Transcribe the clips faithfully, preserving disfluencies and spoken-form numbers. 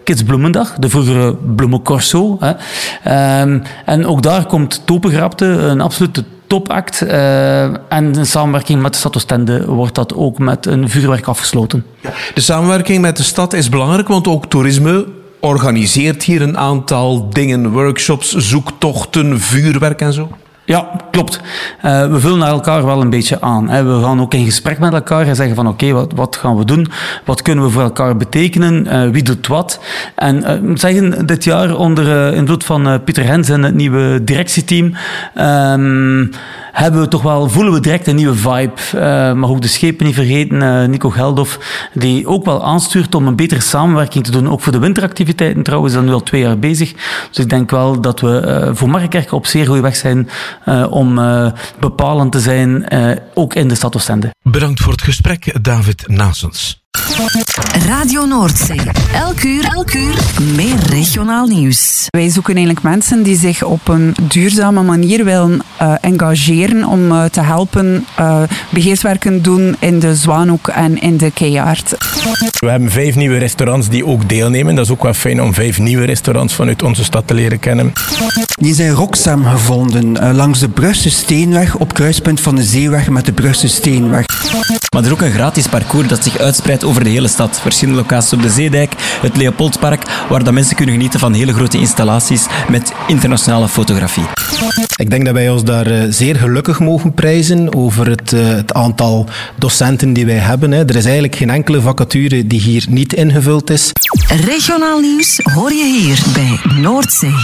Kids Bloemendag, de vroegere Bloemencorso. Hè. Um, en ook daar komt Topengrapte, een absolute topact. Uh, en in samenwerking met de stad Oostende wordt dat ook met een vuurwerk afgesloten. De samenwerking met de stad is belangrijk, want ook toerisme organiseert hier een aantal dingen, workshops, zoektochten, vuurwerk en zo. Ja, klopt. Uh, we vullen naar elkaar wel een beetje aan. Hè. We gaan ook in gesprek met elkaar en zeggen van oké, okay, wat, wat gaan we doen? Wat kunnen we voor elkaar betekenen? Uh, wie doet wat? En uh, zeggen dit jaar onder uh, invloed van uh, Pieter Hens en het nieuwe directieteam um, hebben we toch wel, voelen we direct een nieuwe vibe. Uh, mag ook de schepen niet vergeten, uh, Nico Geldof, die ook wel aanstuurt om een betere samenwerking te doen. Ook voor de winteractiviteiten trouwens, is dat nu al twee jaar bezig. Dus ik denk wel dat we uh, voor Mariekerke op zeer goede weg zijn uh, om uh, bepalend te zijn, uh, ook in de stad Oostende. Bedankt voor het gesprek, David Nasens. Radio Noordzee. Elk uur, elk uur meer regionaal nieuws. Wij zoeken eigenlijk mensen die zich op een duurzame manier willen uh, engageren om uh, te helpen uh, beheerswerken doen in de Zwaanhoek en in de Keiaard. We hebben vijf nieuwe restaurants die ook deelnemen. Dat is ook wel fijn om vijf nieuwe restaurants vanuit onze stad te leren kennen. Die zijn Roxam gevonden uh, langs de Brugse Steenweg op kruispunt van de Zeeweg met de Brugse Steenweg. Maar er is ook een gratis parcours dat zich uitspreidt over de hele stad. Verschillende locaties op de Zeedijk, het Leopoldspark, waar dat mensen kunnen genieten van hele grote installaties met internationale fotografie. Ik denk dat wij ons daar uh, zeer gelukkig mogen prijzen over het, uh, het aantal docenten die wij hebben. Hè. Er is eigenlijk geen enkele vacature die hier niet ingevuld is. Regionaal nieuws hoor je hier bij Noordzee.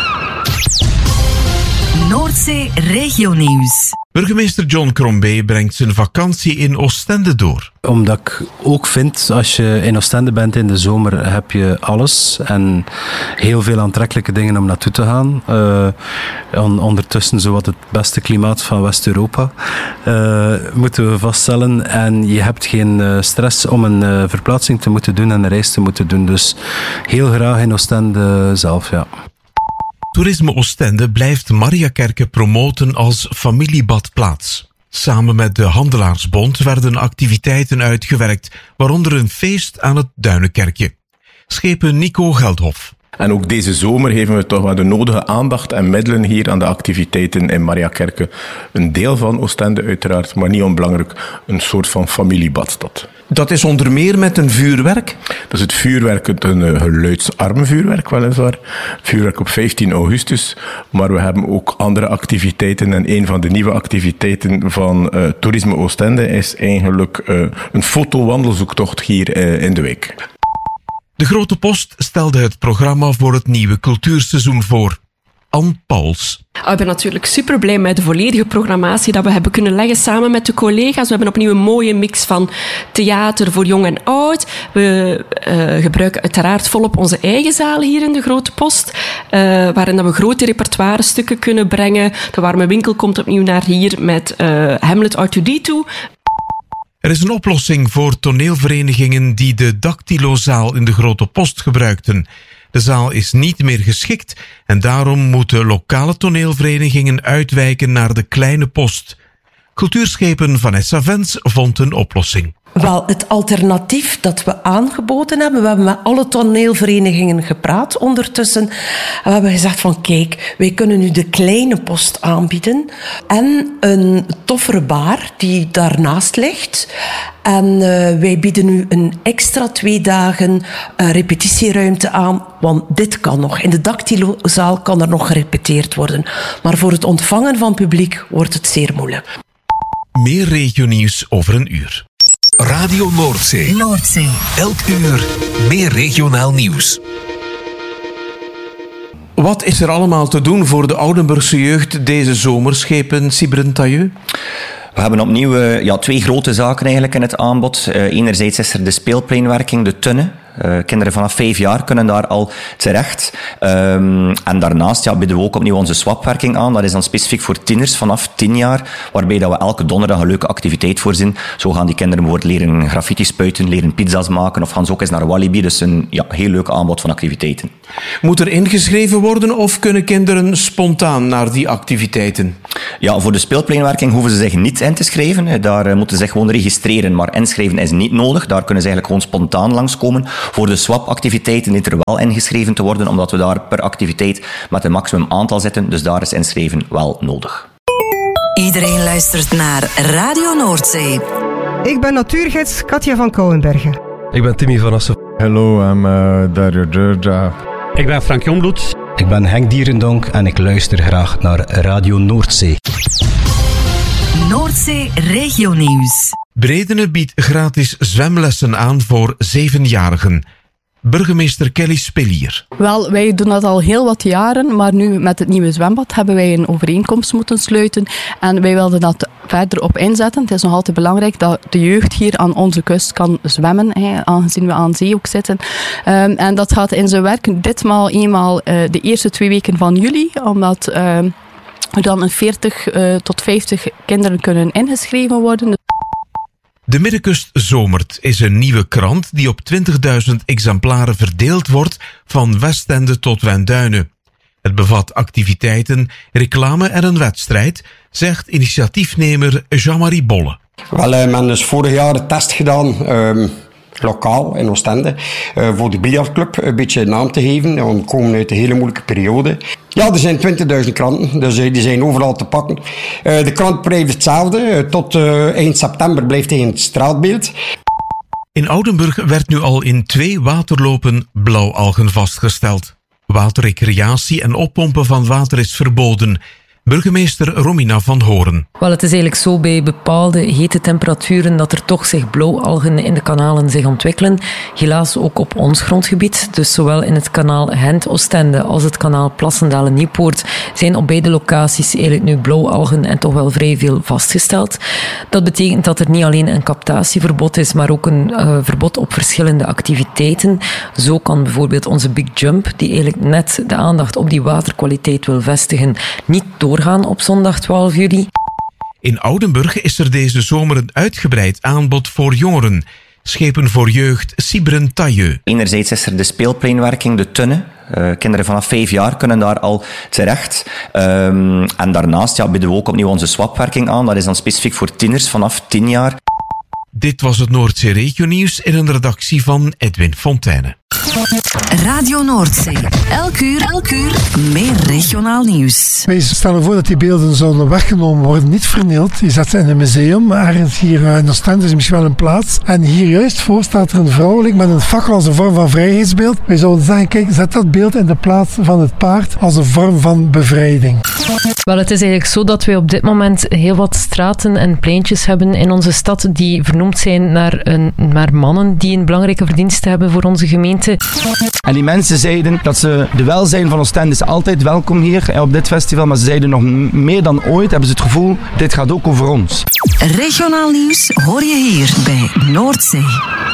Noordzee Regionieuws. Burgemeester John Crombie brengt zijn vakantie in Oostende door. Omdat ik ook vind, als je in Oostende bent in de zomer, heb je alles en heel veel aantrekkelijke dingen om naartoe te gaan. Uh, on, ondertussen zowat het beste klimaat van West-Europa, uh, moeten we vaststellen. En je hebt geen uh, stress om een uh, verplaatsing te moeten doen en een reis te moeten doen. Dus heel graag in Oostende zelf, ja. Toerisme Oostende blijft Mariakerke promoten als familiebadplaats. Samen met de Handelaarsbond werden activiteiten uitgewerkt, waaronder een feest aan het Duinenkerkje. Schepen Nico Geldhof. En ook deze zomer geven we toch wel de nodige aandacht en middelen hier aan de activiteiten in Mariakerke. Een deel van Oostende uiteraard, maar niet onbelangrijk, een soort van familiebadstad. Dat is onder meer met een vuurwerk? Dat is het vuurwerk, het een geluidsarm vuurwerk weliswaar. Vuurwerk op vijftien augustus. Maar we hebben ook andere activiteiten. En een van de nieuwe activiteiten van uh, Toerisme Oostende is eigenlijk uh, een fotowandelzoektocht hier uh, in de wijk. De Grote Post stelde het programma voor het nieuwe cultuurseizoen voor. Anne Pauls. Ik ben natuurlijk super blij met de volledige programmatie dat we hebben kunnen leggen samen met de collega's. We hebben opnieuw een mooie mix van theater voor jong en oud. We uh, gebruiken uiteraard volop onze eigen zalen hier in de Grote Post, uh, waarin dat we grote repertoire stukken kunnen brengen. De Warme Winkel komt opnieuw naar hier met uh, Hamlet R twee D twee. Er is een oplossing voor toneelverenigingen die de Dactylozaal in de Grote Post gebruikten. De zaal is niet meer geschikt en daarom moeten lokale toneelverenigingen uitwijken naar de Kleine Post. Cultuurschepen Vanessa Vens vond een oplossing. Wel, het alternatief dat we aangeboden hebben, we hebben met alle toneelverenigingen gepraat ondertussen. En we hebben gezegd van kijk, wij kunnen nu de Kleine Post aanbieden en een toffere bar die daarnaast ligt. En uh, wij bieden nu een extra twee dagen uh, repetitieruimte aan, want dit kan nog. In de Dactylozaal kan er nog gerepeteerd worden. Maar voor het ontvangen van publiek wordt het zeer moeilijk. Meer regionieuws over een uur. Radio Noordzee. Noordzee. Elk uur meer regionaal nieuws. Wat is er allemaal te doen voor de Oudenburgse jeugd deze zomer, schepen Sybren Tailleux? We hebben opnieuw uh, ja, twee grote zaken eigenlijk in het aanbod. Uh, enerzijds is er de speelpleinwerking, de Tunne. Uh, kinderen vanaf vijf jaar kunnen daar al terecht. Um, en daarnaast ja, bieden we ook opnieuw onze swapwerking aan. Dat is dan specifiek voor tieners vanaf tien jaar, waarbij dat we elke donderdag een leuke activiteit voorzien. Zo gaan die kinderen bijvoorbeeld leren graffiti spuiten, leren pizza's maken, of gaan ze ook eens naar Walibi. Dus een ja, heel leuk aanbod van activiteiten. Moet er ingeschreven worden of kunnen kinderen spontaan naar die activiteiten? Ja, voor de speelpleinwerking hoeven ze zich niet in te schrijven. Daar uh, moeten ze zich gewoon registreren. Maar inschrijven is niet nodig. Daar kunnen ze eigenlijk gewoon spontaan langskomen. Voor de swap-activiteiten niet er wel ingeschreven te worden, omdat we daar per activiteit met een maximum aantal zitten. Dus daar is inschrijven wel nodig. Iedereen luistert naar Radio Noordzee. Ik ben natuurgids Katja van Kouwenbergen. Ik ben Timmy van Assen. Hallo, I'm uh, Dario Durja. Ik ben Frank Jongbloed. Ik ben Henk Dierendonk en ik luister graag naar Radio Noordzee. Noordzee Regionieuws. Bredene biedt gratis zwemlessen aan voor zevenjarigen. Burgemeester Kelly Spelier. Wel, wij doen dat al heel wat jaren, maar nu met het nieuwe zwembad hebben wij een overeenkomst moeten sluiten en wij wilden dat verder op inzetten. Het is nog altijd belangrijk dat de jeugd hier aan onze kust kan zwemmen, hè, aangezien we aan zee ook zitten. Um, en dat gaat in zijn werk ditmaal eenmaal uh, de eerste twee weken van juli, omdat uh, er dan een veertig uh, tot vijftig kinderen kunnen ingeschreven worden. De Middenkust zomert is een nieuwe krant die op twintigduizend exemplaren verdeeld wordt van Westende tot Wenduinen. Het bevat activiteiten, reclame en een wedstrijd, zegt initiatiefnemer Jean-Marie Bolle. Wel, we hebben dus vorig jaar een test gedaan, um, lokaal in Oostende, uh, voor de biljartclub een beetje naam te geven. Want we komen uit een hele moeilijke periode. Ja, er zijn twintigduizend kranten, dus uh, die zijn overal te pakken. Uh, de krant blijft hetzelfde, uh, tot uh, eind september blijft hij in het straatbeeld. In Oudenburg werd nu al in twee waterlopen blauwalgen vastgesteld. Waterrecreatie en oppompen van water is verboden. Burgemeester Romina van Horen. Wel, het is eigenlijk zo bij bepaalde hete temperaturen dat er toch zich blauwalgen in de kanalen zich ontwikkelen. Helaas ook op ons grondgebied. Dus zowel in het kanaal Gent-Oostende als het kanaal Plassendalen-Nieuwpoort zijn op beide locaties eigenlijk nu blauwalgen en toch wel vrij veel vastgesteld. Dat betekent dat er niet alleen een captatieverbod is, maar ook een uh, verbod op verschillende activiteiten. Zo kan bijvoorbeeld onze Big Jump, die eigenlijk net de aandacht op die waterkwaliteit wil vestigen, niet door gaan op zondag twaalf juli. In Oudenburg is er deze zomer een uitgebreid aanbod voor jongeren. Schepen voor jeugd, Sibren Tailleux. Enerzijds is er de speelpleinwerking, de tunne. Uh, kinderen vanaf vijf jaar kunnen daar al terecht. Um, en daarnaast ja, bieden we ook opnieuw onze swapwerking aan. Dat is dan specifiek voor tieners vanaf tien jaar. Dit was het Noordzee Regionieuws in een redactie van Edwin Fontaine. Radio Noordzee. Elk uur, elk uur meer regionaal nieuws. Wij stellen voor dat die beelden zouden weggenomen worden, niet vernield. Je zet ze in een museum, ergens hier in Oostende is misschien wel een plaats. En hier juist voor staat er een vrouwelijk met een fakkel als een vorm van vrijheidsbeeld. Wij zouden zeggen, kijk, zet dat beeld in de plaats van het paard als een vorm van bevrijding. Wel, het is eigenlijk zo dat wij op dit moment heel wat straten en pleintjes hebben in onze stad die vernoemd zijn naar, een, naar mannen die een belangrijke verdienste hebben voor onze gemeente. En die mensen zeiden dat ze de welzijn van Oostende is altijd welkom hier op dit festival, maar ze zeiden nog meer dan ooit, hebben ze het gevoel, dit gaat ook over ons. Regionaal nieuws hoor je hier bij Noordzee.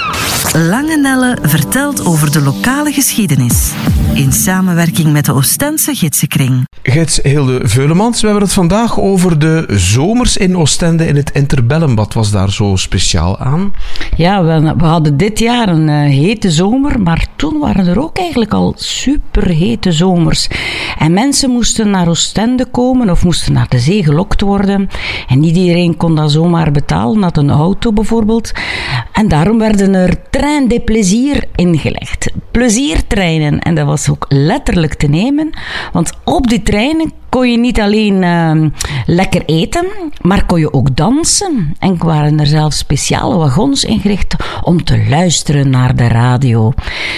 Langenelle vertelt over de lokale geschiedenis. In samenwerking met de Oostense Gidsenkring. Gids Hilde Veulemans, we hebben het vandaag over de zomers in Oostende in het Interbellum. Wat was daar zo speciaal aan? Ja, we, we hadden dit jaar een uh, hete zomer, maar toen waren er ook eigenlijk al superhete zomers. En mensen moesten naar Oostende komen of moesten naar de zee gelokt worden. En niet iedereen kon dat zomaar betalen, had een auto bijvoorbeeld. En daarom werden er trein de plezier ingelegd. Pleziertreinen. En dat was ook letterlijk te nemen, want op die treinen kon je niet alleen uh, lekker eten, maar kon je ook dansen. En waren er zelfs speciale wagons ingericht om te luisteren naar de radio.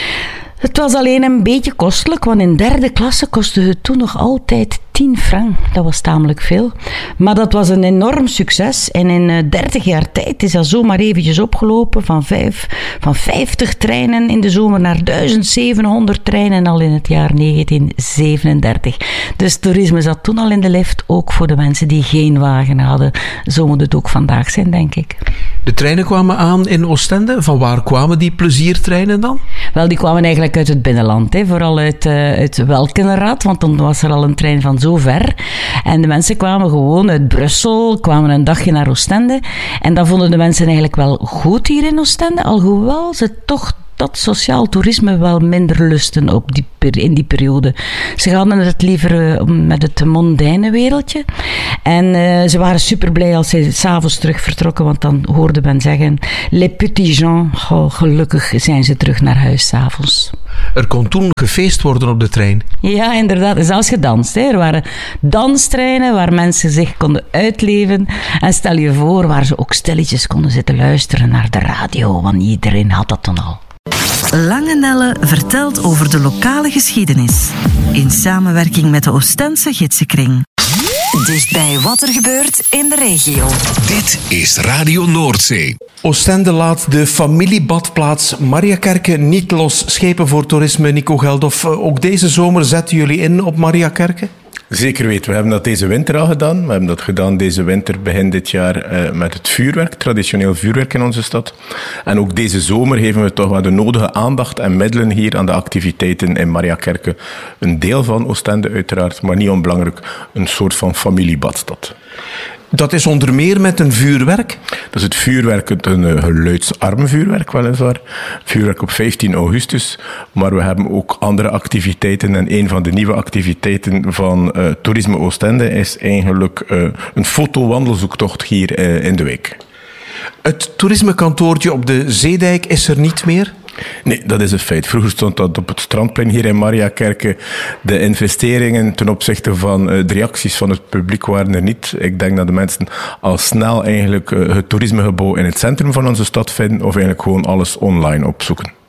Het was alleen een beetje kostelijk, want in derde klasse kostte het toen nog altijd tien frank. Dat was tamelijk veel. Maar dat was een enorm succes. En in dertig jaar tijd is dat zomaar eventjes opgelopen van, vijf, van vijftig treinen in de zomer naar duizend zevenhonderd treinen al in het jaar negentien zevenendertig. Dus toerisme zat toen al in de lift, ook voor de mensen die geen wagen hadden. Zo moet het ook vandaag zijn, denk ik. De treinen kwamen aan in Oostende. Van waar kwamen die pleziertreinen dan? Wel, die kwamen eigenlijk uit het binnenland. Hè. Vooral uit, uh, uit Welkenraad, want dan was er al een trein van zo ver. En de mensen kwamen gewoon uit Brussel, kwamen een dagje naar Oostende. En dat vonden de mensen eigenlijk wel goed hier in Oostende, alhoewel ze toch dat sociaal toerisme wel minder lusten op die, in die periode. Ze hadden het liever uh, met het mondaine wereldje. En uh, ze waren super blij als ze 's avonds terug vertrokken, want dan hoorde men zeggen, les petits gens, oh, gelukkig zijn ze terug naar huis 's avonds. Er kon toen gefeest worden op de trein. Ja, inderdaad. Er is zelfs gedanst. Hè. Er waren danstreinen waar mensen zich konden uitleven. En stel je voor, waar ze ook stilletjes konden zitten luisteren naar de radio, want iedereen had dat dan al. Lange Nelle vertelt over de lokale geschiedenis. In samenwerking met de Oostense Gidsenkring. Dichtbij wat er gebeurt in de regio. Dit is Radio Noordzee. Oostende laat de familiebadplaats Mariakerke niet los. Schepen voor toerisme, Nico Geldof. Ook deze zomer zetten jullie in op Mariakerke? Zeker weten. We hebben dat deze winter al gedaan. We hebben dat gedaan deze winter, begin dit jaar, uh, met het vuurwerk, traditioneel vuurwerk in onze stad. En ook deze zomer geven we toch wel de nodige aandacht en middelen hier aan de activiteiten in Mariakerke. Een deel van Oostende uiteraard, maar niet onbelangrijk, een soort van familiebadstad. Dat is onder meer met een vuurwerk? Dat is het vuurwerk, een uh, geluidsarm vuurwerk weliswaar. Vuurwerk op vijftien augustus. Maar we hebben ook andere activiteiten. En een van de nieuwe activiteiten van uh, Toerisme Oostende is eigenlijk uh, een fotowandelzoektocht hier uh, in de wijk. Het toerismekantoortje op de Zeedijk is er niet meer? Nee, dat is een feit. Vroeger stond dat op het strandplein hier in Mariakerke. De investeringen ten opzichte van uh, de reacties van het publiek waren er niet. Ik denk dat de mensen al snel eigenlijk uh, het toerismegebouw in het centrum van onze stad vinden of eigenlijk gewoon alles online opzoeken.